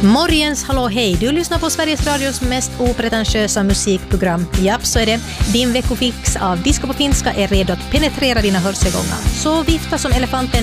Morgens, hallå, hej. Du lyssnar på Sveriges Radios mest opretentiösa musikprogram. Japp, så är det. Din veckofix av disco på finska är redo att penetrera dina hörselgångar. Så vifta som elefanten